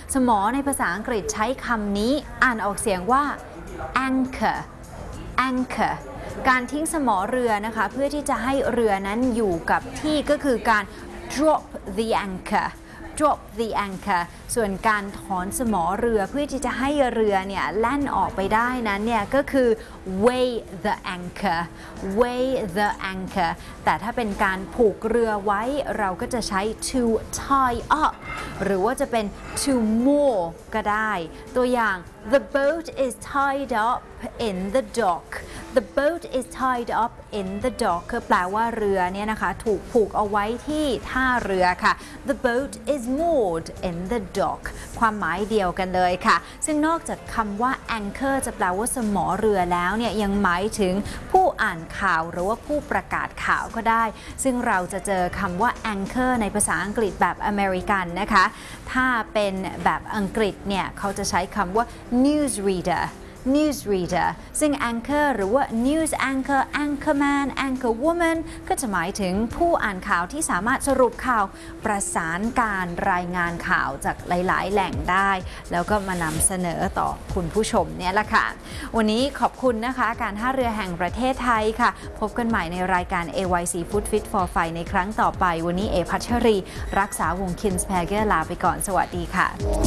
สมอในภาษาอังกฤษใช้คำนี้อ่านออกเสียงว่า anchor anchor การทิ้งสมอเรือนะคะเพื่อที่จะให้เรือนั้นอยู่กับที่ก็คือการ drop the anchor drop the anchor ส่วนการถอนสมอเรือเพื่อที่จะให้เรือเนี่ยแล่นออกไปได้นั้นเนี่ยก็คือ weigh the anchor weigh the anchor แต่ถ้าเป็นการผูกเรือไว้เราก็จะใช้ to tie up หรือว่าจะเป็น to moor ก็ได้ตัวอย่าง the boat is tied up in the dock the boat is tied up in the dock คือแปลว่าเรือเนี่ยนะคะถูกผูกเอาไว้ที่ท่าเรือค่ะ the boat is moored in the dock ความหมายเดียวกันเลยค่ะซึ่งนอกจากคำว่า anchor จะแปลว่าสมอเรือแล้วเนี่ยยังหมายถึงผู้อ่านข่าวหรือว่าผู้ประกาศข่าวก็ได้ซึ่งเราจะเจอคำว่า anchor ในภาษาอังกฤษแบบอเมริกันนะคะถ้าเป็นแบบอังกฤษเนี่ยเขาจะใช้คำว่า newsreader newsreader ซึ่ง anchor หรือว่า news anchor anchorman anchorwoman ก็จะหมายถึงผู้อ่านข่าวที่สามารถสรุปข่าวประสานการรายงานข่าวจากหลายๆแหล่งได้แล้วก็มานำเสนอต่อคุณผู้ชมเนี่ยแหละค่ะวันนี้ขอบคุณนะคะการท่าเรือแห่งประเทศไทยค่ะพบกันใหม่ในรายการ AYC Food Fit for Fight ในครั้งต่อไปวันนี้พัชรีรักษาวงศ์ Kinsperger ลาไปก่อนสวัสดีค่ะ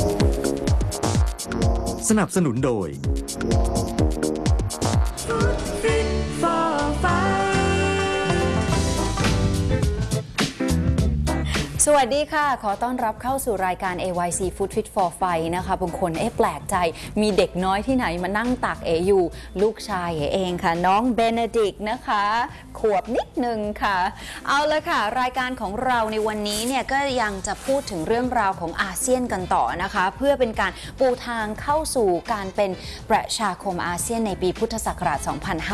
สนับสนุนโดยสวัสดีค่ะขอต้อนรับเข้าสู่รายการ AYC Food Fit for Fight นะคะบางคนแปลกใจมีเด็กน้อยที่ไหนมานั่งตักอยู่ลูกชายเองค่ะน้องเบเนดิกนะคะขวบนิดนึงค่ะเอาละค่ะรายการของเราในวันนี้เนี่ยก็ยังจะพูดถึงเรื่องราวของอาเซียนกันต่อนะคะเพื่อเป็นการปูทางเข้าสู่การเป็นประชาคมอาเซียนในปีพุทธศักราช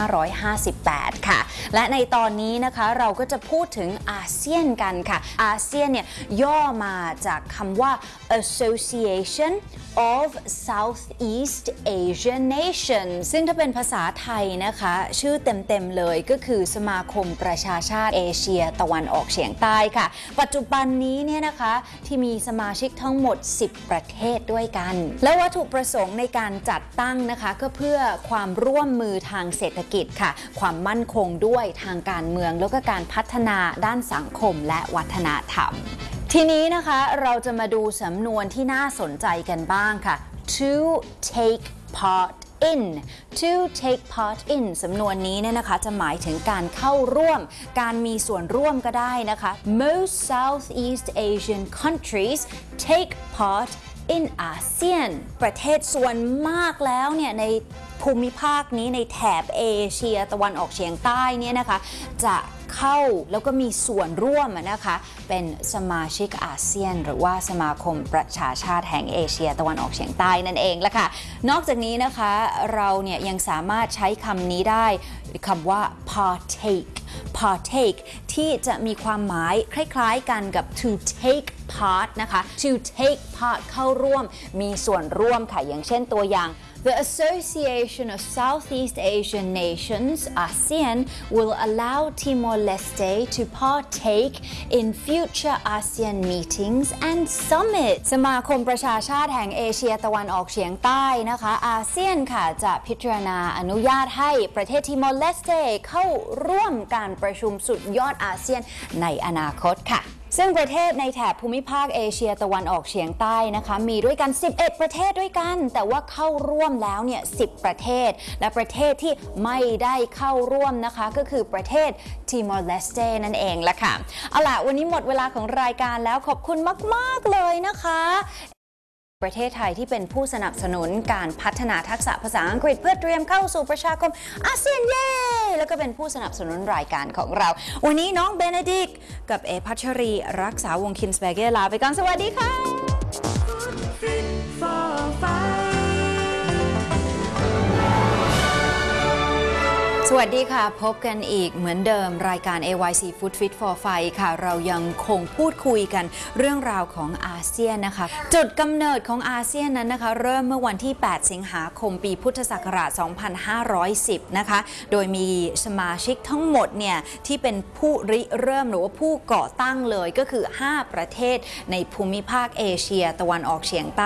2558 ค่ะและในตอนนี้นะคะเราก็จะพูดถึงอาเซียนกันค่ะอาเซียนย่อมาจากคำว่า Association of Southeast Asian Nations ซึ่งถ้าเป็นภาษาไทยนะคะชื่อเต็มๆเลยก็คือสมาคมประชาชาติเอเชียตะวันออกเฉียงใต้ค่ะปัจจุบันนี้เนี่ยนะคะที่มีสมาชิกทั้งหมด10ประเทศด้วยกันและวัตถุประสงค์ในการจัดตั้งนะคะก็เพื่อความร่วมมือทางเศรษฐกิจค่ะความมั่นคงด้วยทางการเมืองแล้วก็การพัฒนาด้านสังคมและวัฒนธรรมทีนี้นะคะเราจะมาดูสำนวนที่น่าสนใจกันบ้างค่ะ to take part in to take part in สำนวนนี้เนี่ยนะคะจะหมายถึงการเข้าร่วมการมีส่วนร่วมก็ได้นะคะ most Southeast Asian countries take part in ASEAN ประเทศส่วนมากแล้วเนี่ยในภูมิภาคนี้ในแถบเอเชียตะวันออกเฉียงใต้เนี่ยนะคะจะเข้าแล้วก็มีส่วนร่วมนะคะเป็นสมาชิกอาเซียนหรือว่าสมาคมประชาชาติแห่งเอเชียตะวันออกเฉียงใต้นั่นเองละค่ะนอกจากนี้นะคะเราเนี่ยยังสามารถใช้คำนี้ได้คำว่า partake ที่จะมีความหมายคล้ายๆกันกับ to take part นะคะ to take part เข้าร่วมมีส่วนร่วมค่ะอย่างเช่นตัวอย่างThe Association of Southeast Asian Nations (ASEAN) will allow Timor-Leste to partake in future ASEAN meetings and summits สมาคมประชาชาติแห่งเอเชียตะวันออกเฉียงใต้นะคะอาเซียนค่ะจะพิจารณาอนุญาตให้ประเทศทิมอร์เลสเตเข้าร่วมการประชุมสุดยอดอาเซียนในอนาคตค่ะซึ่งประเทศในแถบภูมิภาคเอเชียตะวันออกเฉียงใต้นะคะมีด้วยกัน11ประเทศด้วยกันแต่ว่าเข้าร่วมแล้วเนี่ย10ประเทศและประเทศที่ไม่ได้เข้าร่วมนะคะก็คือประเทศทิมอร์เลสเตนั่นเองละค่ะเอาล่ะวันนี้หมดเวลาของรายการแล้วขอบคุณมากๆเลยนะคะประเทศไทยที่เป็นผู้สนับสนุนการพัฒนาทักษะภาษาอังกฤษเพื่อเตรียมเข้าสู่ประชาคมอาเซียนเย่แล้วก็เป็นผู้สนับสนุนรายการของเราวันนี้น้องเบเนดิกกับพัชรีรักษาวงศ์ Kinsperger ลาไปก่อนสวัสดีค่ะสวัสดีค่ะพบกันอีกเหมือนเดิมรายการ AYC Food Fit for Fight ค่ะเรายังคงพูดคุยกันเรื่องราวของอาเซียนนะคะจุดกำเนิดของอาเซียนนั้นนะคะเริ่มเมื่อวันที่8สิงหาคมปีพุทธศักราช 2510 นะคะโดยมีสมาชิกทั้งหมดเนี่ยที่เป็นผู้ริเริ่มหรือว่าผู้ก่อตั้งเลยก็คือ5ประเทศในภูมิภาคเอเชียตะวันออกเฉียงใต้